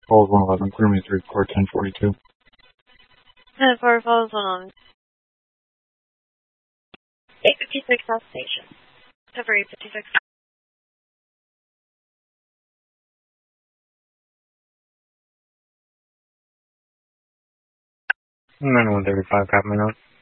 Falls 111, clear me 3, core 1042. 10-4 Falls 111. 856 South Station. Cover 856. 9135, copy me now.